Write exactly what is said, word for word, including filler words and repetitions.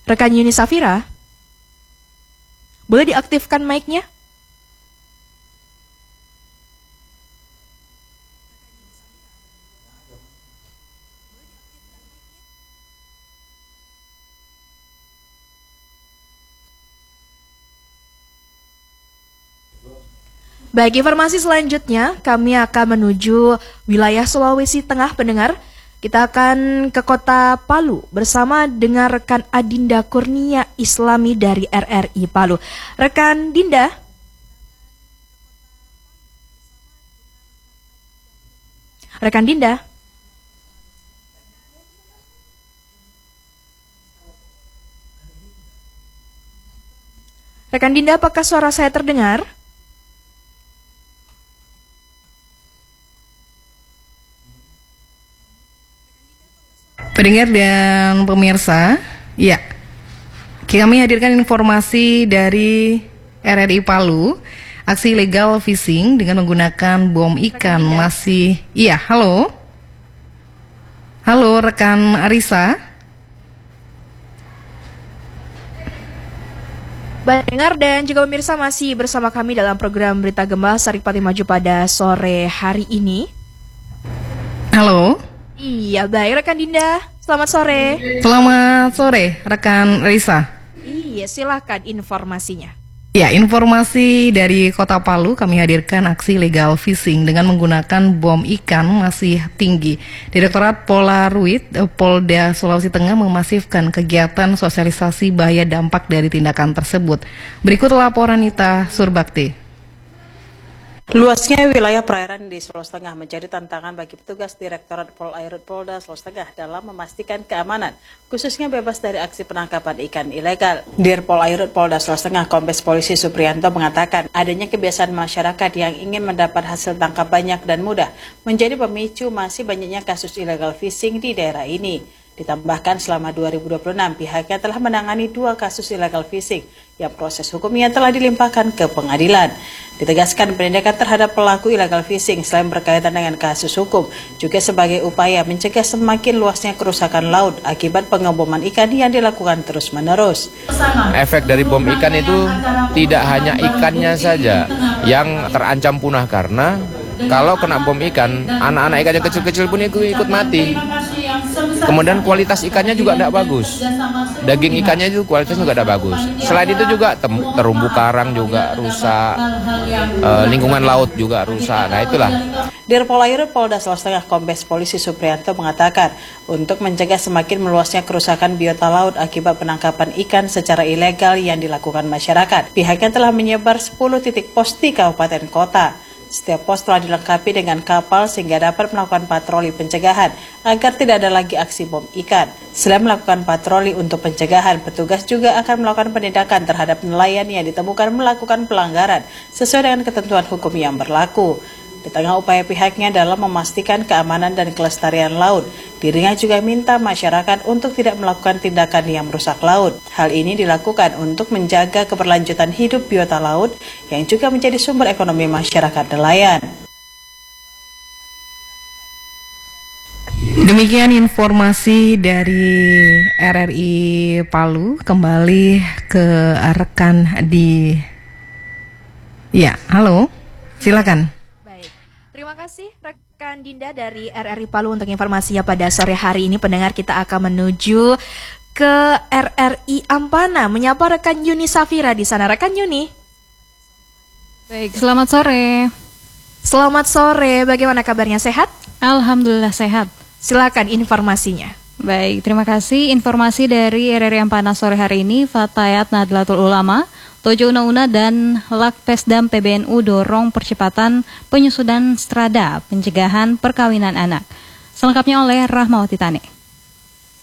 Rekan Yuni Safira, boleh diaktifkan mic-nya? Baik, informasi selanjutnya kami akan menuju wilayah Sulawesi Tengah, pendengar. Kita akan ke kota Palu bersama dengan rekan Adinda Kurnia Islami dari R R I Palu. Rekan Dinda. Rekan Dinda. Rekan Dinda, apakah suara saya terdengar? Pendengar dan pemirsa, ya, kami hadirkan informasi dari R R I Palu. Aksi illegal fishing dengan menggunakan bom ikan masih, iya, halo, halo rekan Arisa. Pendengar dan juga pemirsa, masih bersama kami dalam program Berita Gema Saripati Maju pada sore hari ini. Halo. Iya, baik rekan Dinda. Selamat sore. Selamat sore rekan Risa. Iya, silakan informasinya. Ya, informasi dari Kota Palu kami hadirkan aksi legal fishing dengan menggunakan bom ikan masih tinggi. Direktorat Polaruit Polda Sulawesi Tengah memasifkan kegiatan sosialisasi bahaya dampak dari tindakan tersebut. Berikut laporan Nita Surbakti. Luasnya wilayah perairan di Sulawesi Tengah menjadi tantangan bagi petugas Direktorat Polairut Polda Sulawesi Tengah dalam memastikan keamanan, khususnya bebas dari aksi penangkapan ikan ilegal. Dir Polairut Polda Sulawesi Tengah Kombes Polisi Supriyanto mengatakan adanya kebiasaan masyarakat yang ingin mendapat hasil tangkap banyak dan mudah menjadi pemicu masih banyaknya kasus illegal fishing di daerah ini. Ditambahkan selama dua ribu dua puluh enam pihaknya telah menangani dua kasus illegal fishing yang proses hukumnya telah dilimpahkan ke pengadilan. Ditegaskan penindakan terhadap pelaku illegal fishing selain berkaitan dengan kasus hukum juga sebagai upaya mencegah semakin luasnya kerusakan laut akibat pengeboman ikan yang dilakukan terus-menerus. Efek dari bom ikan itu tidak hanya ikannya saja yang terancam punah, karena kalau kena bom ikan, anak-anak ikan yang kecil-kecil pun ikut, ikut mati. Kemudian kualitas ikannya juga tidak bagus. Daging ikannya itu kualitasnya juga tidak bagus. Selain itu juga terumbu karang juga rusak, e, lingkungan laut juga rusak. Nah itulah. Dir Polairut Polda Sulawesi Tengah Kombes Polisi Supriyanto mengatakan untuk mencegah semakin meluasnya kerusakan biota laut akibat penangkapan ikan secara ilegal yang dilakukan masyarakat, pihaknya telah menyebar sepuluh titik pos di kabupaten kota. Setiap pos telah dilengkapi dengan kapal sehingga dapat melakukan patroli pencegahan agar tidak ada lagi aksi bom ikan. Selain melakukan patroli untuk pencegahan, petugas juga akan melakukan penindakan terhadap nelayan yang ditemukan melakukan pelanggaran sesuai dengan ketentuan hukum yang berlaku. Di tengah upaya pihaknya dalam memastikan keamanan dan kelestarian laut, dirinya juga minta masyarakat untuk tidak melakukan tindakan yang merusak laut. Hal ini dilakukan untuk menjaga keberlanjutan hidup biota laut yang juga menjadi sumber ekonomi masyarakat nelayan. Demikian informasi dari R R I Palu. Kembali ke rekan di... Ya, halo, silakan. Terima kasih rekan Dinda dari R R I Palu untuk informasinya pada sore hari ini. Pendengar, kita akan menuju ke R R I Ampana menyapa rekan Yuni Safira di sana. Rekan Yuni. Baik, selamat sore. Selamat sore. Bagaimana kabarnya, sehat? Alhamdulillah sehat. Silakan informasinya. Baik, terima kasih. Informasi dari R R I Ampana sore hari ini, Fatayat Nahdlatul Ulama, Tojo Una-Una dan Lakpesdam P B N U dorong percepatan penyusunan strada pencegahan perkawinan anak. Selengkapnya oleh Rahmawati Tane.